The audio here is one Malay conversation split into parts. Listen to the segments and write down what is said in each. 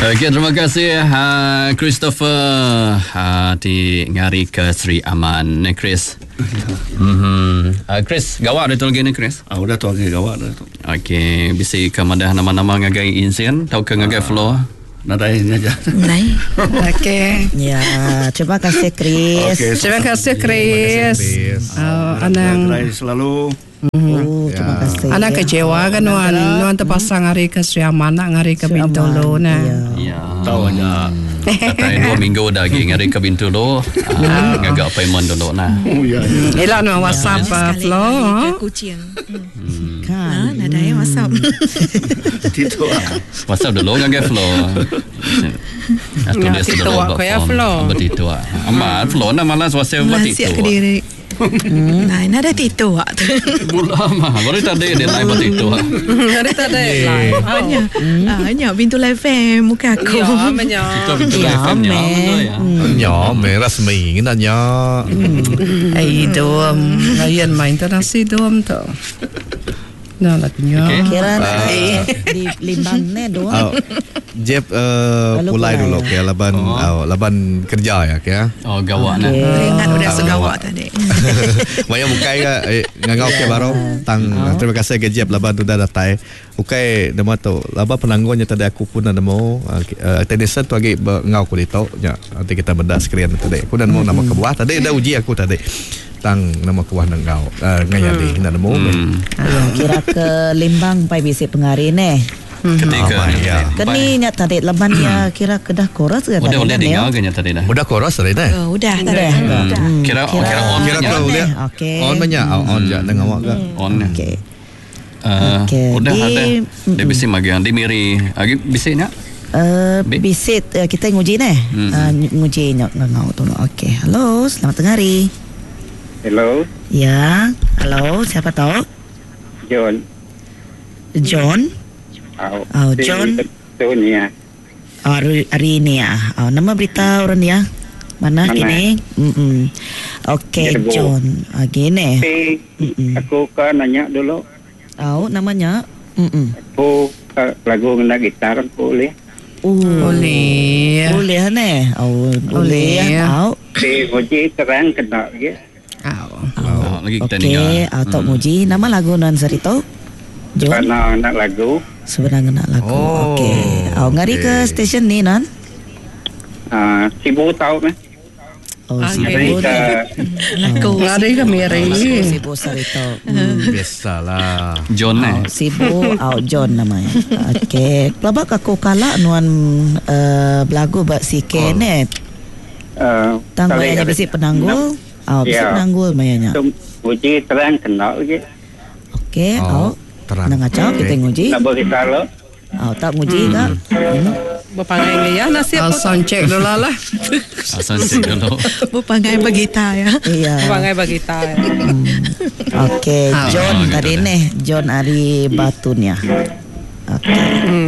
Okey, terima kasih Christopher di ngari ke Sri Aman ni Chris. Chris, gawat dah tu lagi ni Chris. Udah tu lagi gawat dah tu. Okey, bisa ke madah nama-nama ngagai insiden tahu ke ngagai flow. Nadai aja. Naik. Okey. Ya, terima kasih Chris. Okay, Terima kasih Chris. Anang selalu. Terima kasih. Anak kecewa kan nuan terpasang hari ke Sri Aman ngari ke Bintulu nah. Ya. Tahu aja. Katanya 2 minggu dah lagi ngari ke Bintulu. Ngagak payment dulu nah. Oh ya. Ila no WhatsApp flow. Kucing. Kan. Ada yang WhatsApp. Itu. WhatsApp dulu ngagak flow. Ngak titu ko ya flow. Begitu amat flow na malas WhatsApp begitu. Nasihat ke diri. Nah, ini ada titu wak tu. Mula mah baru tadi dia lain begitu. Hari tadi live. Hanya Bintul FM muka aku. Ya, menyo. Itu betul FM nya ya. Nhỏ mẹ rasmi kita nya. Ai dom, layan main tanasi dom tu. Nah, laknya. Kira di Limbang ne doang. Jeb pulai dulu ke laban kerja ya ke. Oh gawat nah. Ingat udah segawak tadi. Maya bukai ngangau ke baru tang terima kasih ke Jeb laban tu dah datai. Bukai nama tu laban penangguhnya tadi aku pun ada mau tendesan tu lagi ngau ku ditau nya nanti kita bedah sekalian tadi. Aku dah mau nama kebuah tadi dah uji aku tadi. Tang nama kuah nangau ngayadi nak mau. Kira ke Limbang pai bisi pengari ne. Ketika Keni nyat tadi laban ya kira kedah koras ke tadi. Udah dengar ke nyata tadi dah. Udah koros tadi dah. Udah tadi. Kira on Kira kau lihat on banyak on je dengan awak ke. on. Okey. Udah ada. Dia bisa magian di miri. Agi bisa nya. Bisit kita nguji ne. Nguji nyok ngau tu. Okey. Halo, selamat hari. Hello, Ya, halo, siapa tahu? John. John? Oh, John. Sonia. Hari ini ya. Oh, nama berita orang ya. Mana kini? Okey, Jerbo. John. Gini. Tapi aku kan nanya dulu. Oh, namanya? Aku lagu ngena gitar boleh. Boleh. Boleh ne? Oh, boleh. Oh. Si Moji terang kena ke. Lagi kita Okey, dengar. Tok Muji. Nama lagu nan Sarito? John? Karena nak lagu. Sebenarnya nak lagu. Okey. Oh, ngari ke stesen ni nan? Sibu tahu meh. Oh, Okey. Sibu. Laku. Ngari ke miri. Sibu Sarito. Biasalah. John Oh, Sibu John namanya. Okey. Pelabak aku kalah nuan belagu bak sike ne. Tang mayanya bisi penanggul. Bisi penanggul mayanya. Moji terang kena ke. Okey. Terang. Nang acau kita nguji. Nak berita lo. Tak nguji tak? Berpangai ya nasib. Sound check dulu lah. Asal cek dulu. Berpangai bergitar ya. Iya. Berpangai bagi kita. Okey, John gitu tadi dah. nih. John Ari Batunya. Okey.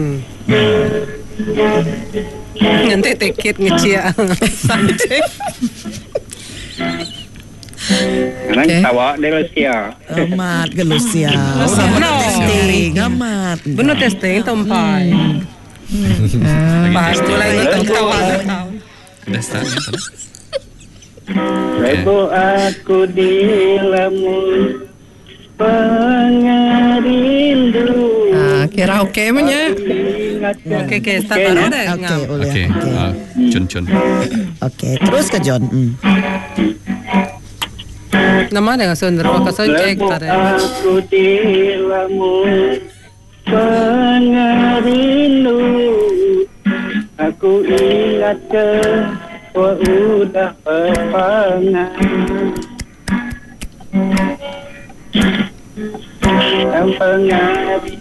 Nanti tiket ngecia. Sound check. Karena tawa dia sia. Amat gelusia. Benar. Testing amat. Benar testing tempat. Pas tu lagi tahu. Dah start ya tadi. Lebu aku di lamun pengarindu. Kira okey punya. Okey, start baru dah. Okey, boleh. Okey. Cun. Okey, terus ke John. Nama dengan sundar pakai sound check Lebu tadi. aku di lamun pengarindu. Aku ingat ke udah berpangan. Yang pengarindu